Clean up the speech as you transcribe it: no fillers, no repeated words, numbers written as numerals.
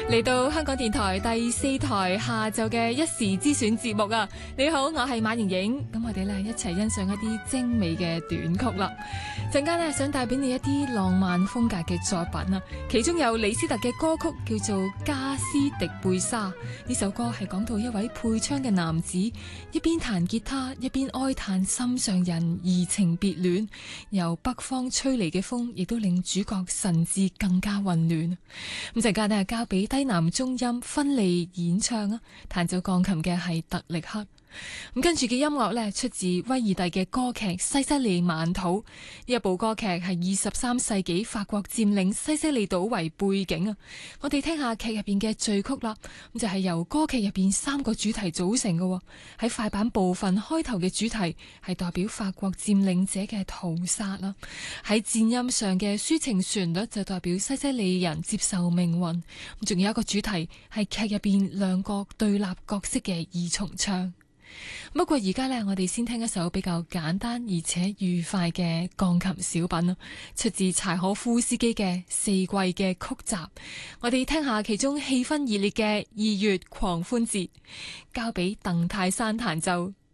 嚟到香港電台第4台下晝嘅一時之選節目啊！你好，我係馬盈盈，咁我哋咧一齊欣賞一啲精美嘅短曲啦。陣間咧想帶俾你一啲浪漫風格嘅作品啊，其中有李斯特嘅歌曲叫做《加斯迪貝莎》。呢首歌係講到一位配槍嘅男子一邊彈吉他一邊哀嘆心上人移情別戀，由北方吹嚟嘅風亦都令主角神志更加混亂。咁陣間咧交俾低男中音芬利演唱啊，彈奏鋼琴嘅係特力克。咁跟住嘅音樂呢，出自威爾第嘅歌劇《西西里晚土》。呢一部歌劇係23世紀法國佔領西西里島為背景啊。我哋聽下劇入邊嘅序曲啦，咁就係由歌劇入邊3個主題組成嘅。喺快板部分開頭嘅主題係代表法國佔領者嘅屠殺啦，喺顫音上嘅抒情旋律就代表西西里人接受命運。咁仲有一個主題係劇入邊兩個對立角色嘅二重唱。不過而家呢，我哋先聽一首比較簡單而且愉快嘅鋼琴小品，出自柴可夫斯基嘅《四季嘅曲集》。我哋聽下其中氣氛熱烈嘅2月狂歡節，交俾鄧泰山彈奏。